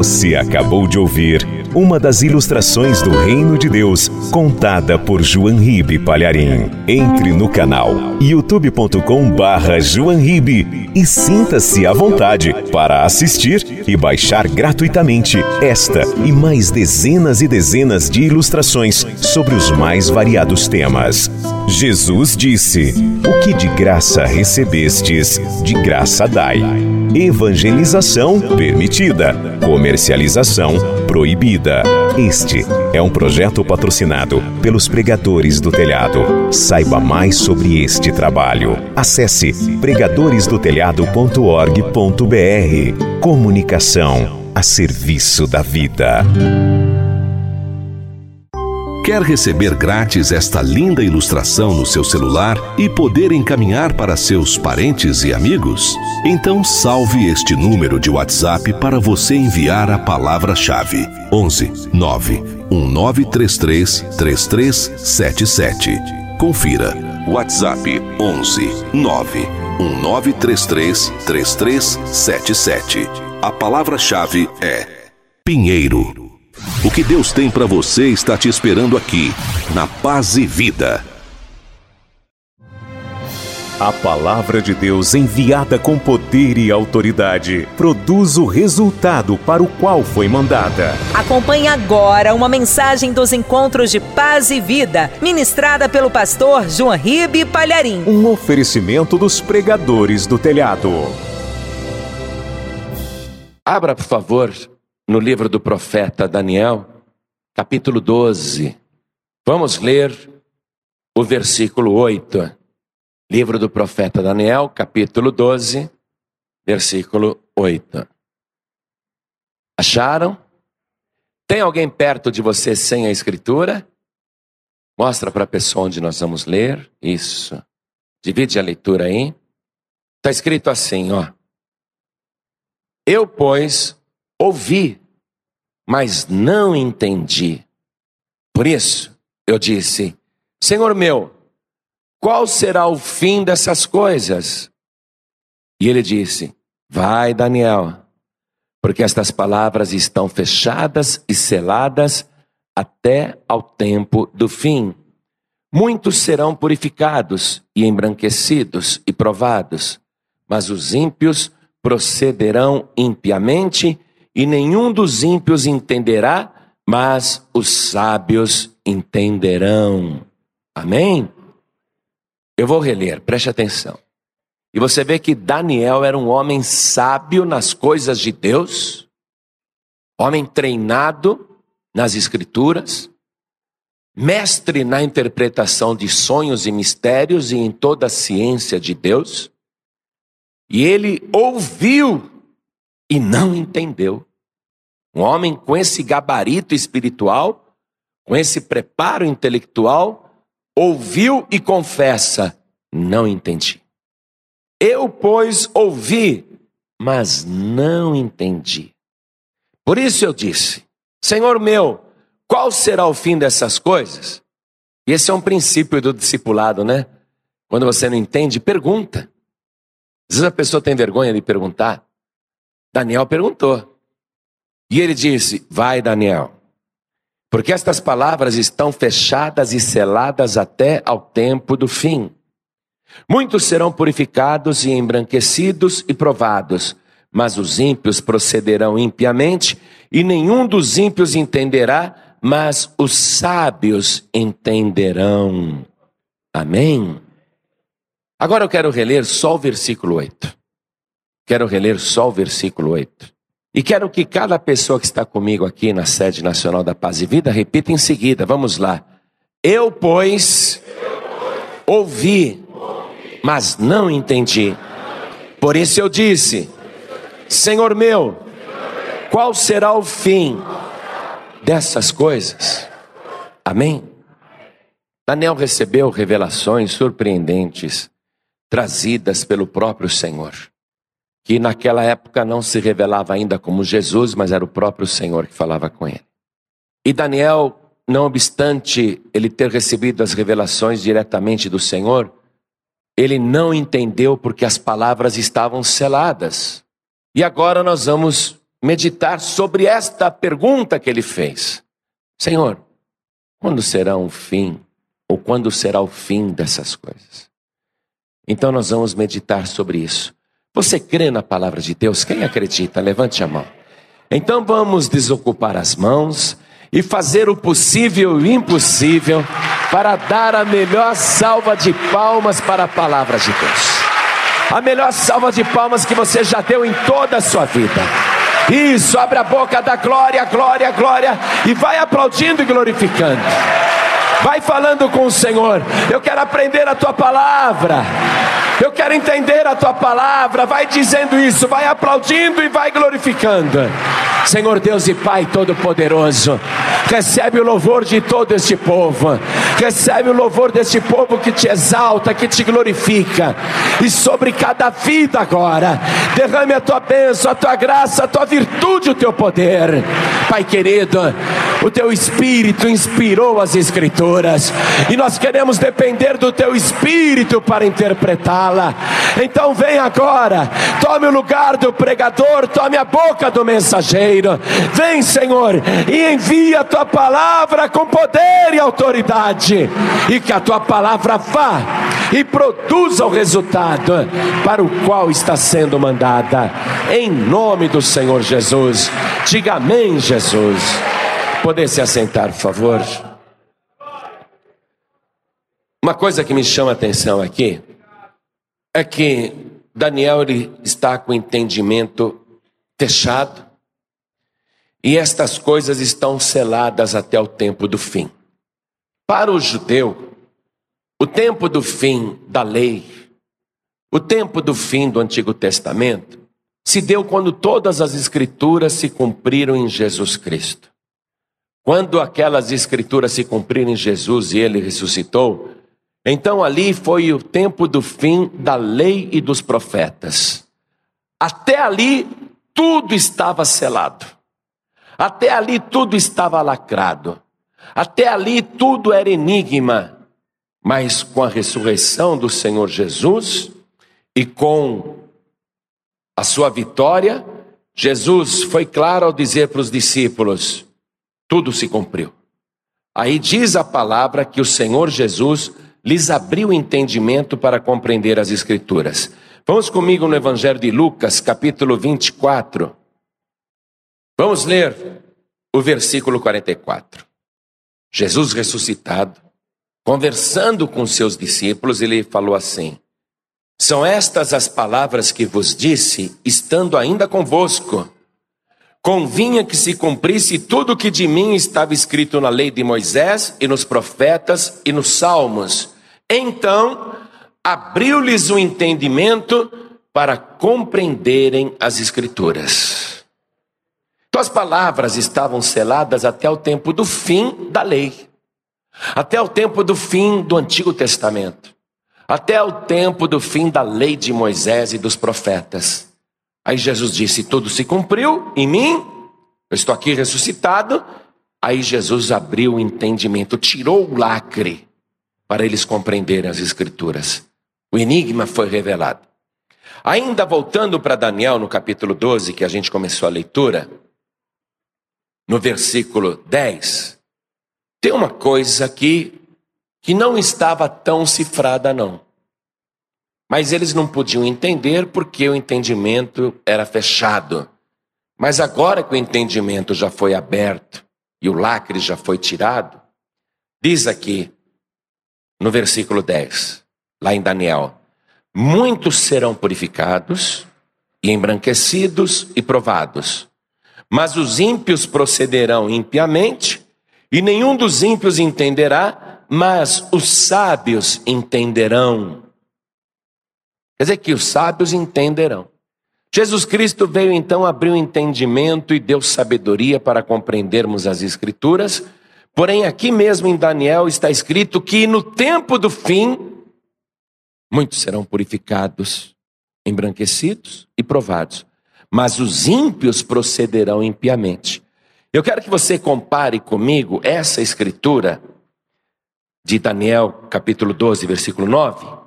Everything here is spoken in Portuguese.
Você acabou de ouvir uma das ilustrações do Reino de Deus, contada por João Ribe Palharim. Entre no canal youtube.com/João Ribe e sinta-se à vontade para assistir e baixar gratuitamente esta e mais dezenas e dezenas de ilustrações sobre os mais variados temas. Jesus disse: "O que de graça recebestes, de graça dai." Evangelização permitida, comercialização proibida. Este é um projeto patrocinado pelos Pregadores do Telhado. Saiba mais sobre este trabalho. Acesse pregadoresdotelhado.org.br. Comunicação a serviço da vida. Quer receber grátis esta linda ilustração no seu celular e poder encaminhar para seus parentes e amigos? Então salve este número de WhatsApp para você enviar a palavra-chave: 11 9 1933 3377. Confira. WhatsApp 11 9 1933 3377. A palavra-chave é Pinheiro. O que Deus tem para você está te esperando aqui, na Paz e Vida. A palavra de Deus, enviada com poder e autoridade, produz o resultado para o qual foi mandada. Acompanhe agora uma mensagem dos encontros de Paz e Vida, ministrada pelo pastor João Ribe Palharim. Um oferecimento dos Pregadores do Telhado. Abra, por favor, no livro do profeta Daniel, capítulo 12. Vamos ler o versículo 8. Livro do profeta Daniel, capítulo 12, versículo 8. Acharam? Tem alguém perto de você sem a escritura? Mostra para a pessoa onde nós vamos ler. Isso. Divide a leitura aí. Está escrito assim, ó. Eu, pois, ouvi, mas não entendi. Por isso, eu disse: Senhor meu, qual será o fim dessas coisas? E ele disse: vai, Daniel, porque estas palavras estão fechadas e seladas até ao tempo do fim. Muitos serão purificados e embranquecidos e provados, mas os ímpios procederão impiamente, e nenhum dos ímpios entenderá, mas os sábios entenderão. Amém? Eu vou reler, preste atenção. E você vê que Daniel era um homem sábio nas coisas de Deus, homem treinado nas escrituras, mestre na interpretação de sonhos e mistérios e em toda a ciência de Deus. E ele ouviu e não entendeu. Um homem com esse gabarito espiritual, com esse preparo intelectual, ouviu e confessa: não entendi. Eu, pois, ouvi, mas não entendi. Por isso eu disse: Senhor meu, qual será o fim dessas coisas? E esse é um princípio do discipulado, né? Quando você não entende, pergunta. Às vezes a pessoa tem vergonha de perguntar. Daniel perguntou. E ele disse: vai, Daniel, porque estas palavras estão fechadas e seladas até ao tempo do fim. Muitos serão purificados e embranquecidos e provados, mas os ímpios procederão impiamente, e nenhum dos ímpios entenderá, mas os sábios entenderão. Amém? Agora eu quero reler só o versículo 8. Quero reler só o versículo 8. E quero que cada pessoa que está comigo aqui na sede nacional da Paz e Vida repita em seguida. Vamos lá. Eu, pois, ouvi, mas não entendi. Por isso eu disse: Senhor meu, qual será o fim dessas coisas? Amém? Daniel recebeu revelações surpreendentes, trazidas pelo próprio Senhor, que naquela época não se revelava ainda como Jesus, mas era o próprio Senhor que falava com ele. E Daniel, não obstante ele ter recebido as revelações diretamente do Senhor, ele não entendeu porque as palavras estavam seladas. E agora nós vamos meditar sobre esta pergunta que ele fez. Senhor, quando será um fim? Ou quando será o fim dessas coisas? Então nós vamos meditar sobre isso. Você crê na palavra de Deus? Quem acredita? Levante a mão. Então vamos desocupar as mãos e fazer o possível e o impossível para dar a melhor salva de palmas para a palavra de Deus. A melhor salva de palmas que você já deu em toda a sua vida. Isso, abre a boca, dá glória, glória, glória, e vai aplaudindo e glorificando. Vai falando com o Senhor. Eu quero aprender a tua palavra. Eu quero entender a tua palavra. Vai dizendo isso, vai aplaudindo e vai glorificando. Senhor Deus e Pai Todo-Poderoso, recebe o louvor de todo este povo. Recebe o louvor deste povo que te exalta, que te glorifica. E sobre cada vida agora, derrame a tua bênção, a tua graça, a tua virtude, o teu poder. Pai querido, o teu Espírito inspirou as Escrituras, e nós queremos depender do teu Espírito para interpretá-la. Então vem agora, tome o lugar do pregador, tome a boca do mensageiro. Vem, Senhor, e envia a tua palavra com poder e autoridade, e que a tua palavra vá e produza o resultado para o qual está sendo mandada, em nome do Senhor Jesus. Diga amém, Jesus. Poder se assentar, por favor. Uma coisa que me chama a atenção aqui é que Daniel, ele está com o entendimento fechado, e estas coisas estão seladas até o tempo do fim. Para o judeu, o tempo do fim da lei, o tempo do fim do Antigo Testamento, se deu quando todas as Escrituras se cumpriram em Jesus Cristo. Quando aquelas Escrituras se cumpriram em Jesus e Ele ressuscitou, então ali foi o tempo do fim da lei e dos profetas. Até ali tudo estava selado. Até ali tudo estava lacrado. Até ali tudo era enigma. Mas com a ressurreição do Senhor Jesus e com a sua vitória, Jesus foi claro ao dizer para os discípulos: tudo se cumpriu. Aí diz a palavra que o Senhor Jesus lhes abriu o entendimento para compreender as Escrituras. Vamos comigo no Evangelho de Lucas, capítulo 24. Vamos ler o versículo 44. Jesus ressuscitado, conversando com seus discípulos, ele falou assim: são estas as palavras que vos disse, estando ainda convosco. Convinha que se cumprisse tudo o que de mim estava escrito na lei de Moisés, e nos profetas, e nos salmos. Então, abriu-lhes o entendimento para compreenderem as Escrituras. Então as palavras estavam seladas até o tempo do fim da lei, até o tempo do fim do Antigo Testamento, até o tempo do fim da lei de Moisés e dos profetas. Aí Jesus disse: tudo se cumpriu em mim, eu estou aqui ressuscitado. Aí Jesus abriu o entendimento, tirou o lacre para eles compreenderem as Escrituras. O enigma foi revelado. Ainda voltando para Daniel, no capítulo 12, que a gente começou a leitura, no versículo 10, tem uma coisa aqui que não estava tão cifrada não. Mas eles não podiam entender porque o entendimento era fechado. Mas agora que o entendimento já foi aberto e o lacre já foi tirado, diz aqui no versículo 10, lá em Daniel: muitos serão purificados e embranquecidos e provados, mas os ímpios procederão impiamente, e nenhum dos ímpios entenderá, mas os sábios entenderão. Quer dizer que os sábios entenderão. Jesus Cristo veio então abrir o entendimento e deu sabedoria para compreendermos as Escrituras. Porém, aqui mesmo em Daniel está escrito que no tempo do fim, muitos serão purificados, embranquecidos e provados, mas os ímpios procederão impiamente. Eu quero que você compare comigo essa escritura de Daniel, capítulo 12, versículo 9,